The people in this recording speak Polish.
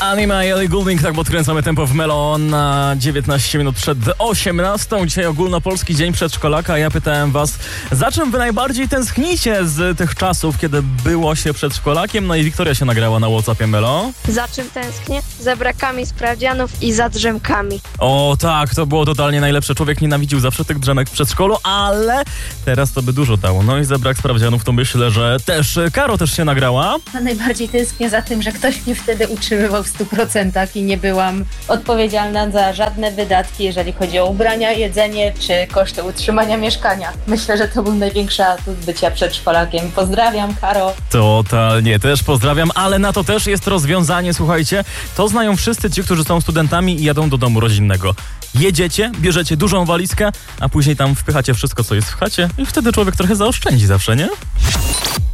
Anima i Ellie Goulding, tak podkręcamy tempo w Melo na 19 minut przed 18. Dzisiaj ogólnopolski dzień przedszkolaka. Ja pytałem was, za czym wy najbardziej tęsknicie z tych czasów, kiedy było się przedszkolakiem? No i Wiktoria się nagrała na WhatsAppie Melo. Za czym tęsknię? Za brakami sprawdzianów i za drzemkami. O tak, to było totalnie najlepsze. Człowiek nienawidził zawsze tych drzemek w przedszkolu, ale teraz to by dużo dało. No i za brak sprawdzianów to myślę, że też Karo też się nagrała. Najbardziej tęsknię za tym, że ktoś mnie wtedy utrzymywał w 100% i nie byłam odpowiedzialna za żadne wydatki, jeżeli chodzi o ubrania, jedzenie czy koszty utrzymania mieszkania. Myślę, że to był największy atut bycia przedszkolakiem. Pozdrawiam, Karo. Totalnie, też pozdrawiam, ale na to też jest rozwiązanie, słuchajcie. To znają wszyscy ci, którzy są studentami i jadą do domu rodzinnego. Jedziecie, bierzecie dużą walizkę, a później tam wpychacie wszystko, co jest w chacie i wtedy człowiek trochę zaoszczędzi zawsze, nie?